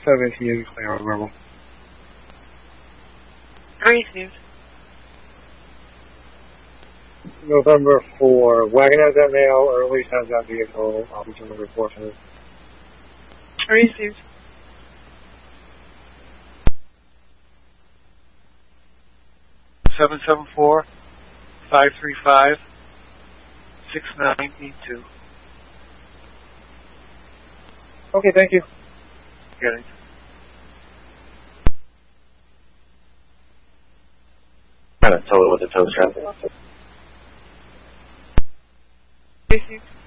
17 clear on Rebel. Received. November 4, Wagon has that mail, or at least has that vehicle. I'll be doing the report for it. Received. Seven 535-6982. Okay, thank you. Getting. Kind of total with the tow strap. Received.